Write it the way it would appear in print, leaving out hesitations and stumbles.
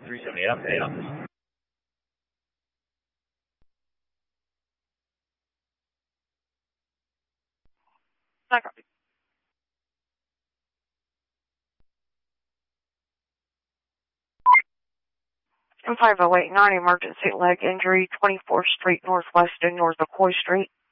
378 update. I copy. 508, non-emergency leg injury, 24th Street Northwest and North McCoy Street.